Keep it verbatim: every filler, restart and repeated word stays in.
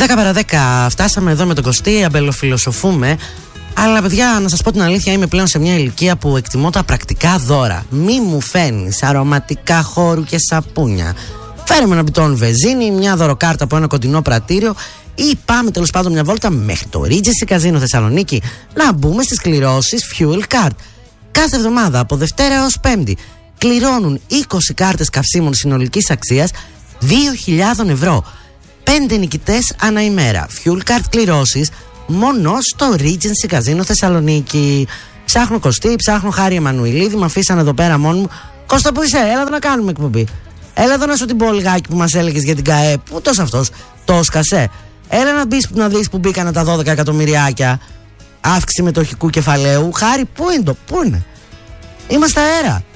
δέκα παρά δέκα φτάσαμε εδώ με τον Κωστή, αμπελοφιλοσοφούμε. Αλλά παιδιά, να σας πω την αλήθεια, είμαι πλέον σε μια ηλικία που εκτιμώ τα πρακτικά δώρα. Μη μου φαίνεις αρωματικά χώρου και σαπούνια. Φέρε με ένα μπιτόν βενζίνη, μια δωροκάρτα από ένα κοντινό πρατήριο ή πάμε τέλος πάντων μια βόλτα μέχρι το Regency Casino Θεσσαλονίκη να μπούμε στις κληρώσεις Fuel Card. Κάθε εβδομάδα από Δευτέρα έως Πέμπτη κληρώνουν είκοσι κάρτες καυσίμων συνολικής αξίας δύο χιλιάδες ευρώ. Πέντε νικητές ανά ημέρα. Fuel Card κληρώσεις μόνο στο Regency Casino Θεσσαλονίκη. Ψάχνω Κωστή, ψάχνω Χάρη Εμμανουηλίδη. Μ' αφήσαν εδώ πέρα μόνο μου. Κώστα, που είσαι, έλα εδώ να κάνουμε εκπομπή. Έλα εδώ να σου την πω λιγάκι που μας έλεγες για την ΚΑΕ. Ούτως αυτός το σκασέ. Έλα να, μπεις, να δεις που μπήκανε τα δώδεκα εκατομμυριάκια αύξηση μετοχικού κεφαλαίου. Χάρη, πού είναι το, πού είναι. Είμαστε αέρα.